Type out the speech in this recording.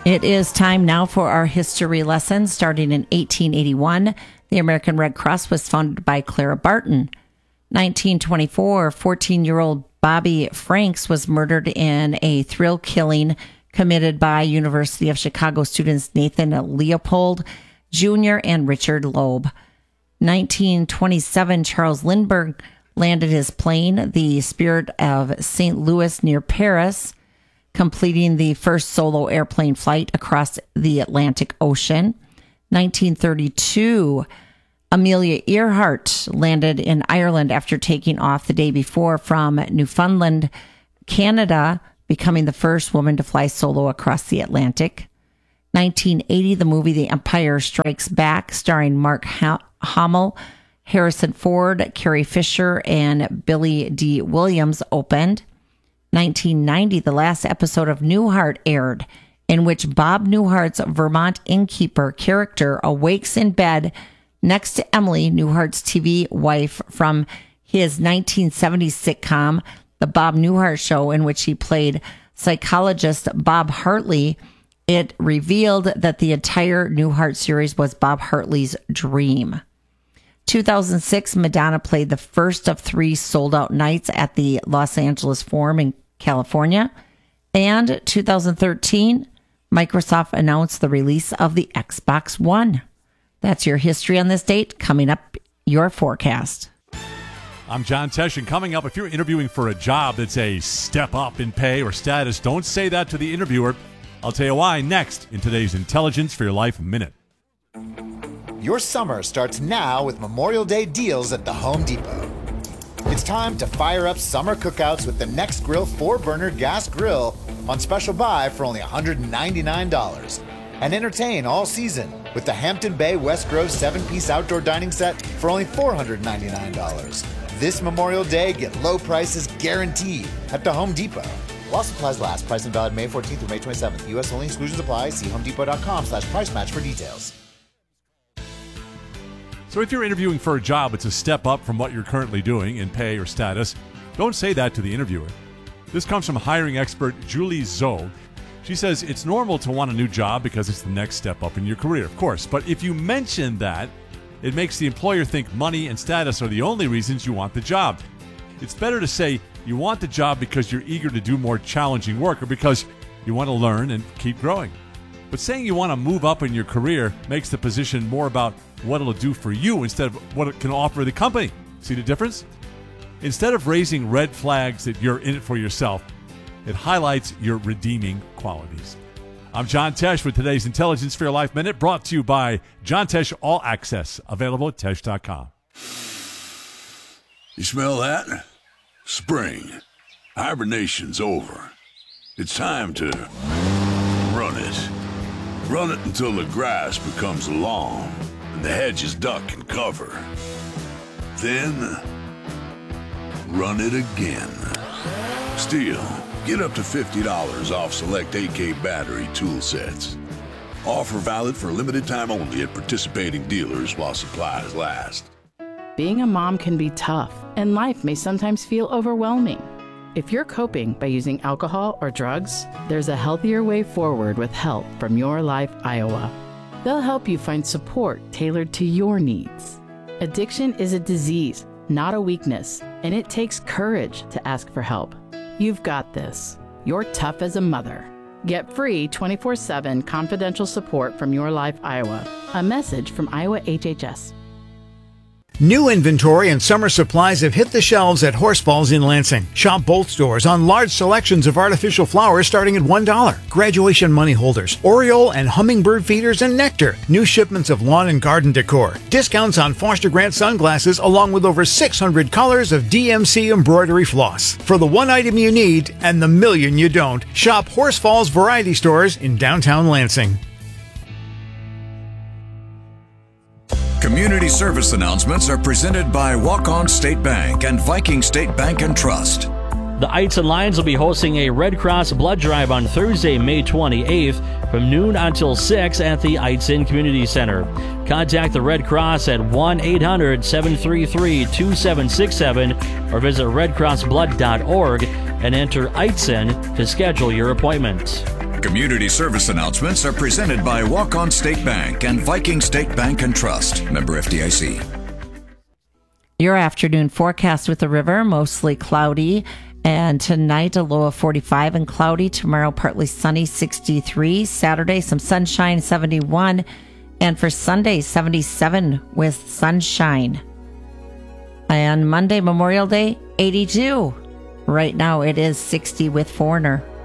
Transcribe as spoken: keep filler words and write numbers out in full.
It is time now for our history lesson. Starting in eighteen eighty-one, the American Red Cross was founded by Clara Barton. nineteen twenty-four, fourteen-year-old Bobby Franks was murdered in a thrill killing committed by University of Chicago students Nathan Leopold Junior and Richard Loeb. nineteen twenty-seven, Charles Lindbergh landed his plane, the Spirit of Saint Louis, near Paris, completing the first solo airplane flight across the Atlantic Ocean. nineteen thirty-two, Amelia Earhart landed in Ireland after taking off the day before from Newfoundland, Canada, becoming the first woman to fly solo across the Atlantic. nineteen eighty, the movie The Empire Strikes Back, starring Mark Hamill, Harrison Ford, Carrie Fisher, and Billy D. Williams, opened. nineteen ninety, the last episode of Newhart aired, in which Bob Newhart's Vermont innkeeper character awakes in bed next to Emily, Newhart's T V wife, from his nineteen seventies sitcom, The Bob Newhart Show, in which he played psychologist Bob Hartley. It revealed that the entire Newhart series was Bob Hartley's dream. two thousand six, Madonna played the first of three sold-out nights at the Los Angeles Forum in California. And two thousand thirteen, Microsoft announced the release of the Xbox One. That's your history on this date. Coming up, your forecast. I'm John Tesh, and coming up, if you're interviewing for a job that's a step up in pay or status, don't say that to the interviewer. I'll tell you why next in today's Intelligence for Your Life Minute. Your summer starts now with Memorial Day deals at the Home Depot. It's time to fire up summer cookouts with the Nextgrill four-burner gas grill on special buy for only one hundred ninety-nine dollars. And entertain all season with the Hampton Bay West Grove seven-piece outdoor dining set for only four hundred ninety-nine dollars. This Memorial Day, get low prices guaranteed at the Home Depot. While supplies last, price and valid May fourteenth through May twenty-seventh. U S only, exclusions apply. See homedepot.com slash price match for details. So if you're interviewing for a job, it's a step up from what you're currently doing in pay or status. Don't say that to the interviewer. This comes from hiring expert Julie Zog. She says it's normal to want a new job because it's the next step up in your career, of course. But if you mention that, it makes the employer think money and status are the only reasons you want the job. It's better to say you want the job because you're eager to do more challenging work or because you want to learn and keep growing. But saying you want to move up in your career makes the position more about what it'll do for you instead of what it can offer the company. See the difference? Instead of raising red flags that you're in it for yourself, it highlights your redeeming qualities. I'm John Tesh with today's Intelligence for Your Life Minute, brought to you by John Tesh All Access, available at tesh dot com. You smell that? Spring. Hibernation's over. It's time to run it. Run it until the grass becomes long and the hedges duck and cover. Then, run it again. Stihl, get up to fifty dollars off select A K battery tool sets. Offer valid for a limited time only at participating dealers while supplies last. Being a mom can be tough, and life may sometimes feel overwhelming. If you're coping by using alcohol or drugs, there's a healthier way forward with help from Your Life Iowa. They'll help you find support tailored to your needs. Addiction is a disease, not a weakness, and it takes courage to ask for help. You've got this. You're tough as a mother. Get free twenty-four seven confidential support from Your Life Iowa. A message from Iowa H H S. New inventory and summer supplies have hit the shelves at Horse Falls in Lansing. Shop both stores on large selections of artificial flowers starting at one dollar. Graduation money holders, Oriole and hummingbird feeders, and nectar. New shipments of lawn and garden decor. Discounts on Foster Grant sunglasses along with over six hundred colors of D M C embroidery floss. For the one item you need and the million you don't, shop Horse Falls Variety Stores in downtown Lansing. Community service announcements are presented by Walk-On State Bank and Viking State Bank and Trust. The Eitzen Lions will be hosting a Red Cross blood drive on Thursday, May twenty-eighth from noon until six at the Eitzen Community Center. Contact the Red Cross at one eight hundred seven three three two seven six seven or visit red cross blood dot org and enter Eitzen to schedule your appointment. Community service announcements are presented by Walk-On State Bank and Viking State Bank and Trust. Member F D I C. Your afternoon forecast with the river, mostly cloudy. And tonight, a low of forty-five and cloudy. Tomorrow, partly sunny, sixty-three. Saturday, some sunshine, seventy-one. And for Sunday, seventy-seven with sunshine. And Monday, Memorial Day, eighty-two. Right now, it is sixty with Foreigner.